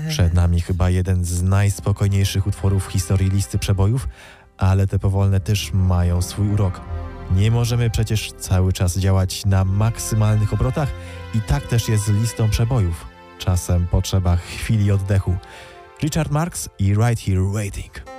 Przed nami chyba jeden z najspokojniejszych utworów w historii listy przebojów, ale te powolne też mają swój urok. Nie możemy przecież cały czas działać na maksymalnych obrotach i tak też jest z listą przebojów. Czasem potrzeba chwili oddechu. Richard Marx i Right Here Waiting.